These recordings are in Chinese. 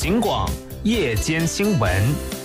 警广夜间新闻。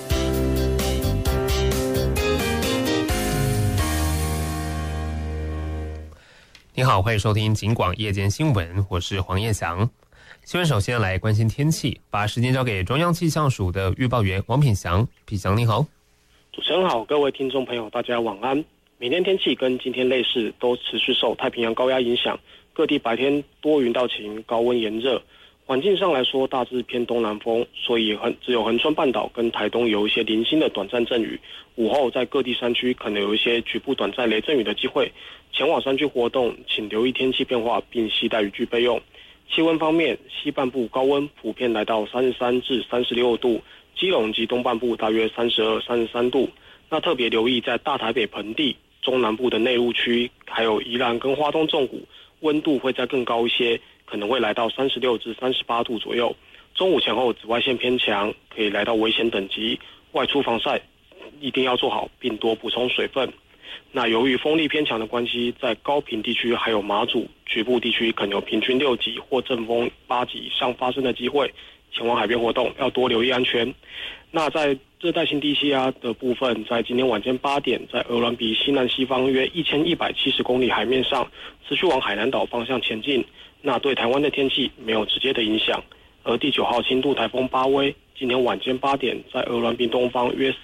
你好，欢迎收听警广夜间新闻，我是黄彦翔。新闻首先来关心天气，把时间交给中央气象署的预报员王品祥。品祥你好。 主持人好，各位听众朋友大家晚安。明天天气跟今天类似，都持续受太平洋高压影响，各地白天多云到晴，高温炎热。环境上来说大致偏东南风，所以只有恒春半岛跟台东有一些零星的短暂阵雨，午后在各地山区可能有一些局部短暂雷阵雨的机会。前往山区活动请留意天气变化，并携带雨具备用。气温方面，西半部高温普遍来到33至36度，基隆及东半部大约32、33度。那特别留意在大台北盆地、中南部的内陆区，还有宜兰跟花东纵谷，温度会再更高一些，可能会来到36至38度左右。中午前后紫外线偏强，可以来到危险等级，外出防晒一定要做好，并多补充水分。那由于风力偏强的关系，在高屏地区还有马祖局部地区可能有平均6级或阵风8级以上发生的机会，前往海边活动要多留意安全。那在热带性低气压的部分，在今天晚间8点，在鹅銮鼻西南西方约1170公里海面上，持续往海南岛方向前进。那对台湾的天气没有直接的影响。而第9号轻度台风巴威，今天晚间8点，在鹅銮鼻东方约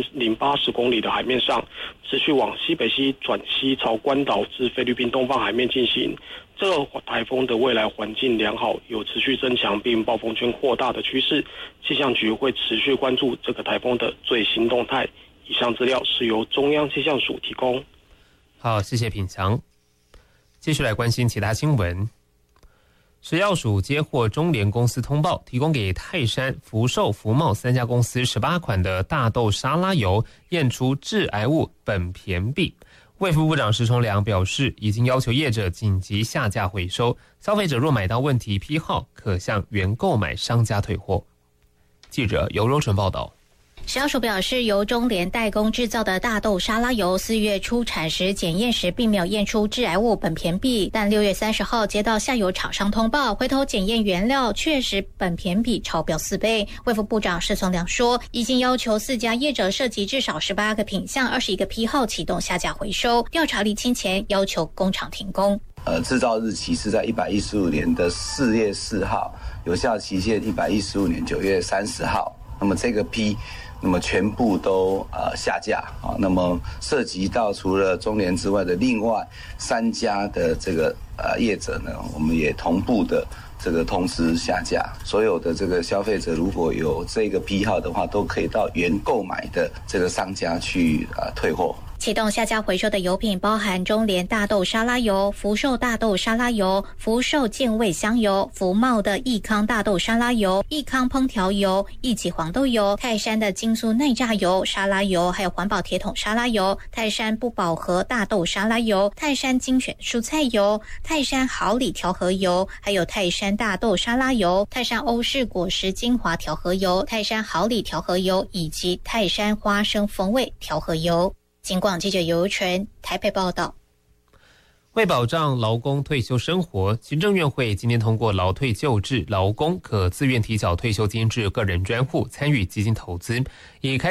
4080公里的海面上，持续往西北西转西朝关岛至菲律宾东方海面进行。这个台风的未来环境良好，有持续增强并暴风圈扩大的趋势。气象局会持续关注这个台风的最新动态。以上资料是由中央气象署提供。 好，谢谢品强。继续来关心其他新闻。食药署接获中联公司通报，提供给泰山、福寿、福茂3家公司18款的大豆沙拉油验出致癌物苯醃芘。卫福部长石崇良表示，已经要求业者紧急下架回收，消费者若买到问题批号，可向原购买商家退货。记者尤柔纯报道。 食药署表示，由中联代工制造的大豆沙拉油4月出产时检验时并没有验出致癌物苯醃芘，但6月30号接到下游厂商通报，回头检验原料确实苯醃芘超标4倍。卫福部长石崇良说，已经要求4家业者涉及至少18个品项、21个批号启动下架回收，调查厘清前要求工厂停工。 制造日期是在115年的4月4号，有效期限115年9月30号。那么这个批那么全部都下架啊。那么涉及到除了中联之外的另外3家的这个业者呢，我们也同步的这个通知下架。所有的这个消费者如果有这个批号的话，都可以到原购买的这个商家去退货。 启动下架回收的油品包含中联大豆沙拉油、福寿大豆沙拉油、福寿健味香油、福茂的益康大豆沙拉油、益康烹调油、益吉黄豆油、泰山的精素耐榨油、沙拉油，还有环保铁桶沙拉油、泰山不饱和大豆沙拉油、泰山精选蔬菜油、泰山好礼调和油，还有泰山大豆沙拉油、泰山欧式果实精华调和油、泰山好礼调和油以及泰山花生风味调和油。警广记者尤纯台北报道。 为保障劳工退休生活，行政院会今天通过劳退旧制，劳工可自愿提缴退休金至个人专户参与基金投资，以开